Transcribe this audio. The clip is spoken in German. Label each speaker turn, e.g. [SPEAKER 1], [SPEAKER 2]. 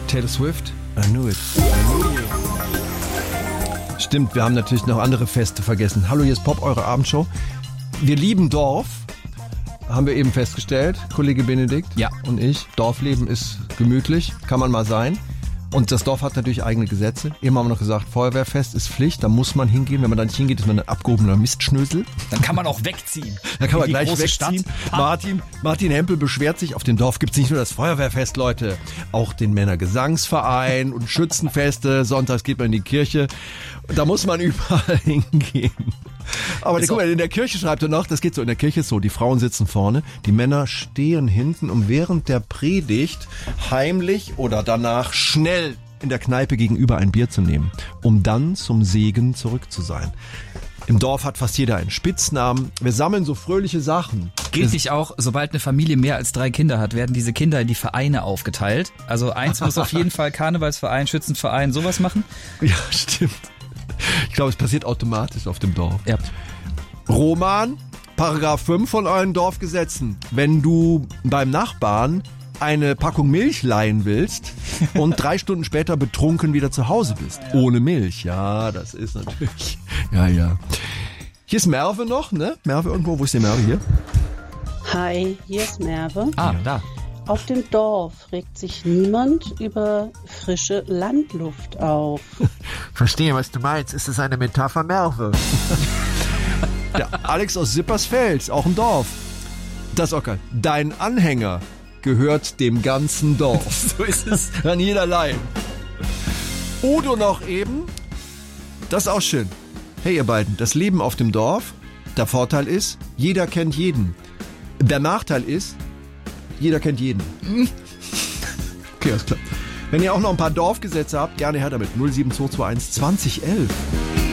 [SPEAKER 1] Taylor Swift, I knew it. Stimmt, wir haben natürlich noch andere Feste vergessen. Hallo, hier ist Pop, eure Abendshow. Wir lieben Dorf, haben wir eben festgestellt, Kollege Benedikt und ich. Dorfleben ist gemütlich, kann man mal sein. Und das Dorf hat natürlich eigene Gesetze. Eben haben wir noch gesagt, Feuerwehrfest ist Pflicht, da muss man hingehen. Wenn man da nicht hingeht, ist man ein abgehobener Mistschnösel.
[SPEAKER 2] Dann kann man auch wegziehen.
[SPEAKER 1] Da kann man gleich wegziehen. Martin Hempel beschwert sich, auf dem Dorf gibt es nicht nur das Feuerwehrfest, Leute. Auch den Männergesangsverein und Schützenfeste. Sonntags geht man in die Kirche. Da muss man überall hingehen. Aber guck mal, in der Kirche schreibt er noch, das geht so, in der Kirche ist so, die Frauen sitzen vorne, die Männer stehen hinten, um während der Predigt heimlich oder danach schnell in der Kneipe gegenüber ein Bier zu nehmen, um dann zum Segen zurück zu sein. Im Dorf hat fast jeder einen Spitznamen. Wir sammeln so fröhliche Sachen.
[SPEAKER 2] Gilt nicht auch, sobald eine Familie mehr als 3 Kinder hat, werden diese Kinder in die Vereine aufgeteilt. Also eins muss auf jeden Fall Karnevalsverein, Schützenverein, sowas machen.
[SPEAKER 1] Ja, stimmt. Ich glaube, es passiert automatisch auf dem Dorf.
[SPEAKER 2] Ja.
[SPEAKER 1] Roman, Paragraph 5 von euren Dorfgesetzen. Wenn du beim Nachbarn eine Packung Milch leihen willst und 3 Stunden später betrunken wieder zu Hause bist. Ohne Milch. Ja, das ist natürlich... Ja. Hier ist Merve noch, ne? Merve irgendwo. Wo ist die Merve hier?
[SPEAKER 3] Hi, hier ist Merve.
[SPEAKER 2] Da.
[SPEAKER 3] Auf dem Dorf regt sich niemand über frische Landluft auf.
[SPEAKER 1] Verstehe, was du meinst. Ist es eine Metapher, Merve? Der Alex aus Sippersfeld, auch im Dorf. Das ist auch geil. Dein Anhänger gehört dem ganzen Dorf.
[SPEAKER 2] So ist es.
[SPEAKER 1] An jeder Leine. Udo noch eben. Das ist auch schön. Hey ihr beiden, das Leben auf dem Dorf, der Vorteil ist, jeder kennt jeden. Der Nachteil ist, jeder kennt jeden. Okay, alles klar. Wenn ihr auch noch ein paar Dorfgesetze habt, gerne her damit. 07221 2011.